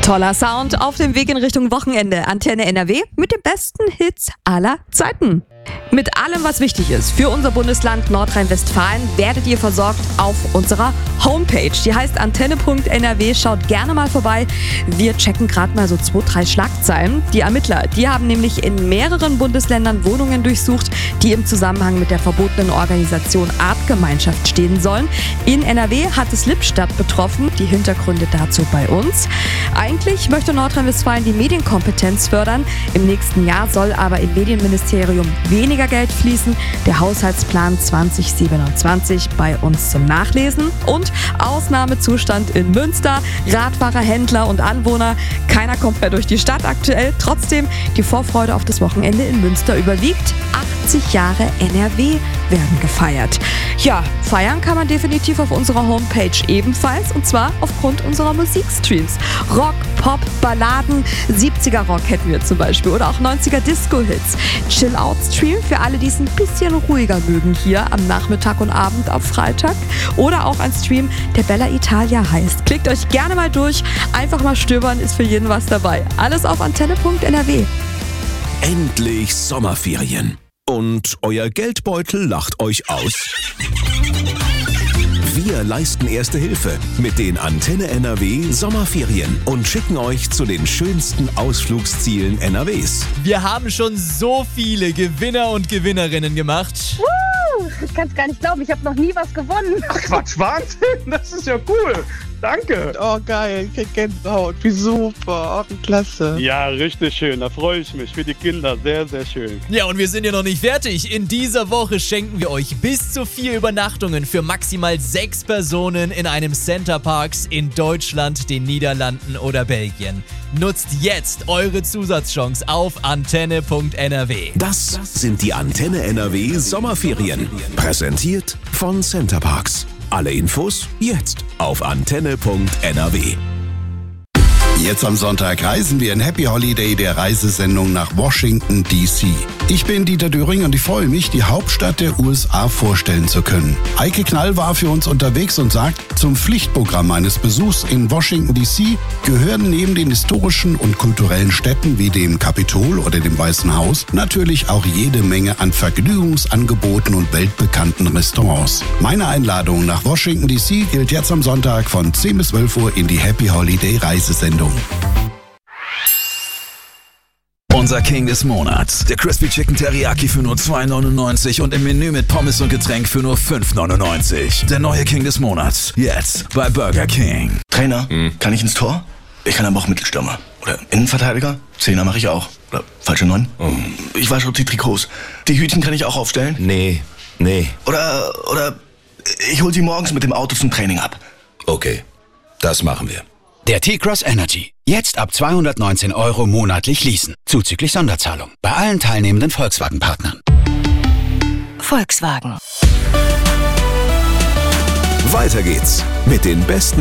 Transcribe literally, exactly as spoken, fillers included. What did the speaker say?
Toller Sound auf dem Weg in Richtung Wochenende. Antenne N R W mit den besten Hits aller Zeiten. Mit allem, was wichtig ist für unser Bundesland Nordrhein-Westfalen, werdet ihr versorgt auf unserer Homepage. Die heißt antenne punkt n r w. Schaut gerne mal vorbei. Wir checken gerade mal so zwei, drei Schlagzeilen. Die Ermittler, die haben nämlich in mehreren Bundesländern Wohnungen durchsucht, die im Zusammenhang mit der verbotenen Organisation Artgemeinschaft stehen sollen. In N R W hat es Lippstadt betroffen. Die Hintergründe dazu bei uns. Eigentlich möchte Nordrhein-Westfalen die Medienkompetenz fördern. Im nächsten Jahr soll aber im Medienministerium weniger Geld fließen. Der Haushaltsplan zwanzig siebenundzwanzig bei uns zum Nachlesen. Und Ausnahmezustand in Münster. Radfahrer, Händler und Anwohner. Keiner kommt mehr durch die Stadt aktuell. Trotzdem, die Vorfreude auf das Wochenende in Münster überwiegt. achtzig Jahre N R W werden gefeiert. Ja, feiern kann man definitiv auf unserer Homepage ebenfalls. Und zwar aufgrund unserer Musikstreams. Rock, Pop, Balladen, siebziger Rock hätten wir zum Beispiel. Oder auch neunziger Disco-Hits. Chill-Out-Stream für alle, die es ein bisschen ruhiger mögen hier am Nachmittag und Abend auf Freitag. Oder auch ein Stream, der Bella Italia heißt. Klickt euch gerne mal durch. Einfach mal stöbern, ist für jeden was dabei. Alles auf antenne punkt n r w. Endlich Sommerferien. Und euer Geldbeutel lacht euch aus? Wir leisten Erste Hilfe mit den Antenne N R W Sommerferien und schicken euch zu den schönsten Ausflugszielen N R Ws. Wir haben schon so viele Gewinner und Gewinnerinnen gemacht. Woo! Ich kann es gar nicht glauben, ich habe noch nie was gewonnen. Ach Quatsch, Wahnsinn, das ist ja cool. Danke. Oh geil, ich krieg Gänsehaut. Wie super, oh, wie klasse. Ja, richtig schön, da freue ich mich. Für die Kinder, sehr, sehr schön. Ja, und wir sind ja noch nicht fertig. In dieser Woche schenken wir euch bis zu vier Übernachtungen für maximal sechs Personen in einem Centerparks in Deutschland, den Niederlanden oder Belgien. Nutzt jetzt eure Zusatzchance auf antenne punkt n r w. Das sind die Antenne N R W Sommerferien. Präsentiert von Centerparks. Alle Infos jetzt auf antenne punkt n r w. Jetzt am Sonntag reisen wir in Happy Holiday, der Reisesendung nach Washington, D C Ich bin Dieter Döring und ich freue mich, die Hauptstadt der U S A vorstellen zu können. Eike Knall war für uns unterwegs und sagt, zum Pflichtprogramm eines Besuchs in Washington, D C gehören neben den historischen und kulturellen Städten wie dem Kapitol oder dem Weißen Haus natürlich auch jede Menge an Vergnügungsangeboten und weltbekannten Restaurants. Meine Einladung nach Washington, D C gilt jetzt am Sonntag von zehn bis zwölf Uhr in die Happy Holiday Reisesendung. Unser King des Monats. Der Crispy Chicken Teriyaki für nur zwei neunundneunzig und im Menü mit Pommes und Getränk für nur fünf neunundneunzig. Der neue King des Monats. Jetzt bei Burger King. Trainer, hm. kann ich ins Tor? Ich kann aber auch Mittelstürmer. Oder Innenverteidiger? Zehner mache ich auch. Oder falsche Neun? Oh. Ich wasche auch die Trikots. Die Hütchen kann ich auch aufstellen? Nee, nee. Oder, oder ich hol sie morgens mit dem Auto zum Training ab. Okay, das machen wir. Der T-Cross Energy. Jetzt ab zweihundertneunzehn Euro monatlich leasen. Zuzüglich Sonderzahlung. Bei allen teilnehmenden Volkswagen-Partnern. Volkswagen. Weiter geht's mit den besten